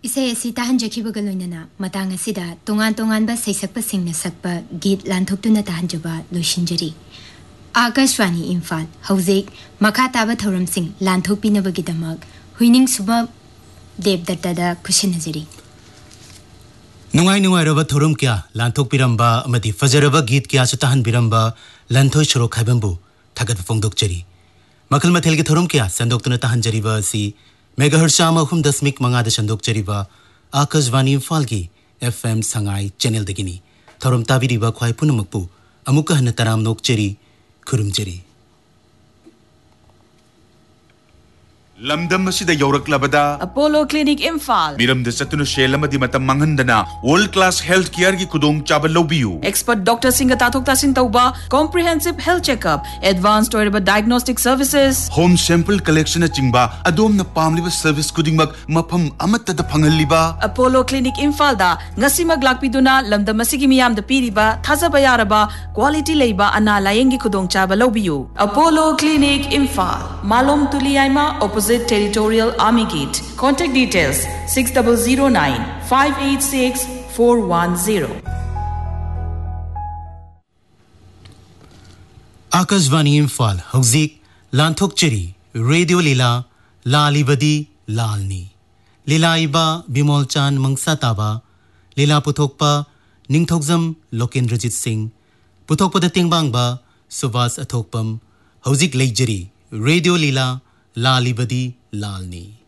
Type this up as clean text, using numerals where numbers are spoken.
इसे ऐसी ताहन जखिबग लोइनना मतंग असिदा तोंगान तोंगान बा सैसकप सिंगना सकपा गीत लांथोक्तुना ताहन जबा लोइसिनजरी आकाशवाणी इम्फाल हौजेक मखा ताबा थौरम सिंग लांथोक्पिनबगिदमक हुइनिंग सुबा देवदत्तदा खुशिनजरी नुंगाई नुंगाइरबा थौरम क्या लांथोक्पिरंबा अमदि फजरबा गीत क्या सुताहन बिरंबा लांथोय सुरो खाइबंबु थगत फोंदोकचरी मखल मथेल के थौरम क्या संदोक्तुना ताहन जरीबा असि मेगाहर्ट्ज 3.5 संदोकचरीबा आकाशवाणी इम्फाल की FM संगाई चैनल दगिनी थौरम ताबिरिबा ख्वाइ पुनमकपु अमुक हन तराम नोकचरी खुरुमचरी लमदम मसिदा यौरक्लबदा अपोलो क्लिनिक इम्फाल मिरमद चतुनु शेलमदि मतम मंगनदना वर्ल्ड क्लास हेल्थ केयर की कुदोंग चाबल लौबियु एक्सपर्ट डॉक्टर सिंह ताथोक तासिन तौबा comprehensive health checkup advanced ओइरबा diagnostic services home sample collection चिंगबा अदोम न पामलिबा सर्विस कुदिंगमक मफम अमत्तदा फंगलिबा अपोलो क्लिनिक इम्फाल दा ngasimak lakpiduna lamdam masigi miyam da piriba thajaba yaraba quality leiba ana layeng gi khudong chaba lobiyu Apollo Clinic Imphal Malom Tuliaima opposite Territorial Army Gate. Contact details 6009 586 410. Akashvani Imphal हौजिक लांथोकचरी radio लीला लालिबदी लालनी लीलाइबा बिमोलचान मंगसाताबा लीला पुथोकपा निंगथोकजम लोकेंद्रजीत Singh पुथोकपदा तेंगबांगबा Subhash अथोकपम हौजिक लेजरी radio लीला लालिबदी लालनी।